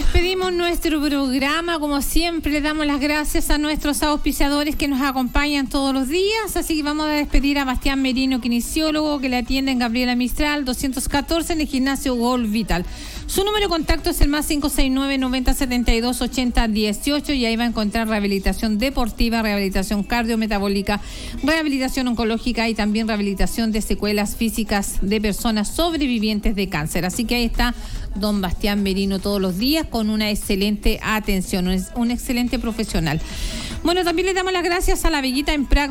Despedimos nuestro programa, como siempre le damos las gracias a nuestros auspiciadores que nos acompañan todos los días, así que vamos a despedir a Bastián Merino, kinesiólogo, que le atiende en Gabriela Mistral 214 en el gimnasio Gold Vital. Su número de contacto es el más 569-9072-8018 y ahí va a encontrar rehabilitación deportiva, rehabilitación cardiometabólica, rehabilitación oncológica y también rehabilitación de secuelas físicas de personas sobrevivientes de cáncer. Así que ahí está don Bastián Merino todos los días con una excelente atención, un excelente profesional. Bueno, también le damos las gracias a la Veguita en PRAC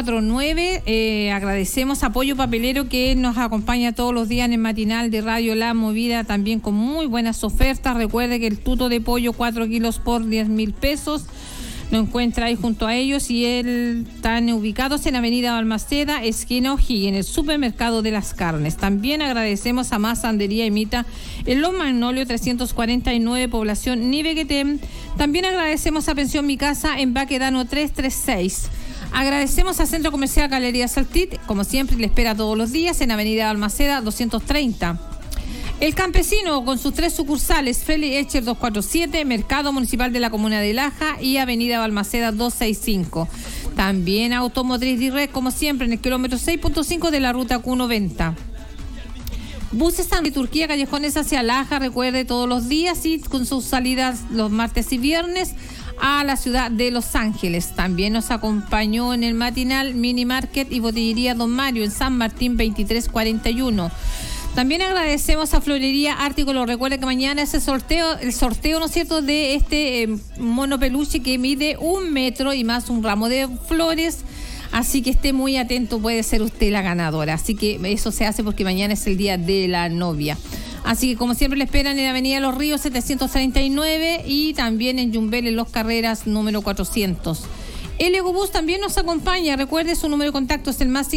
249. Agradecemos a Pollo Papelero, que nos acompaña todos los días en el matinal de Radio La Movida, también con muy buenas ofertas. Recuerde que el tuto de pollo 4 kilos por 10,000 pesos. Lo encuentra ahí junto a ellos y están ubicados en Avenida Balmaceda, esquina O'Higgins, en el supermercado de las carnes. También agradecemos a Más Sandería y Mita en Los Magnolios 349, población Niveguetem. También agradecemos a Pensión Mi Casa en Baquedano 336. Agradecemos a Centro Comercial Galería Saltit, como siempre le espera todos los días en Avenida Balmaceda 230. El Campesino, con sus 3 sucursales, Félix Echer 247, Mercado Municipal de la Comuna de Laja y Avenida Balmaceda 265. También Automotriz Direct, como siempre, en el kilómetro 6.5 de la ruta Q90. Buses de Turquía, callejones hacia Laja, recuerde, todos los días y con sus salidas los martes y viernes a la ciudad de Los Ángeles. También nos acompañó en el matinal Mini Market y Botillería Don Mario en San Martín 2341. También agradecemos a Florería Ártico. Recuerda que mañana es el sorteo, ¿no es cierto?, de este mono peluche que mide 1 metro y más un ramo de flores. Así que esté muy atento, puede ser usted la ganadora. Así que eso se hace porque mañana es el día de la novia. Así que como siempre le esperan en Avenida Los Ríos 739 y también en Yumbel en Los Carreras número 400. El Egobús también nos acompaña. Recuerde, su número de contacto es el más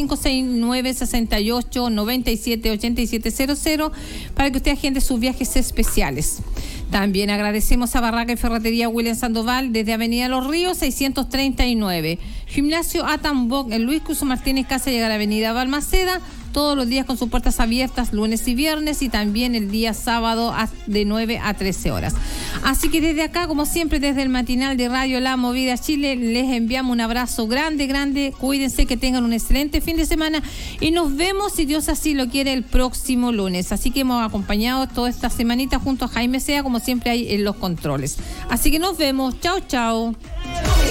569-68-97-8700 para que usted agende sus viajes especiales. También agradecemos a Barraca y Ferretería William Sandoval desde Avenida Los Ríos 639. Gimnasio Atambok en Luis Cruz Martínez Casa, llegar a Avenida Balmaceda, todos los días con sus puertas abiertas, lunes y viernes, y también el día sábado de 9 a 13 horas. Así que desde acá, como siempre, desde el matinal de Radio La Movida Chile, les enviamos un abrazo grande. Cuídense, que tengan un excelente fin de semana y nos vemos, si Dios así lo quiere, el próximo lunes. Así que hemos acompañado toda esta semanita junto a Jaime Sea, como siempre, ahí en los controles. Así que nos vemos. Chao.